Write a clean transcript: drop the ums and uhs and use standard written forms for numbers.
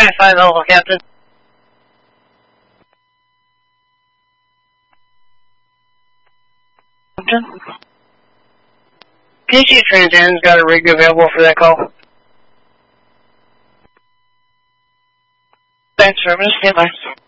5 Alpha, Captain. Captain? Can you see if Trans-Am's got a rig available for that call? Thanks, sir. I'm going to stand by.